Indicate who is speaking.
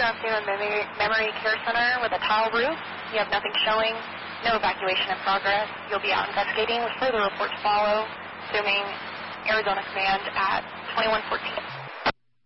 Speaker 1: San Memory Care Center with a tile roof. You have nothing showing, no evacuation in progress. You'll be out investigating with further reports follow, assuming Arizona Command at 2114.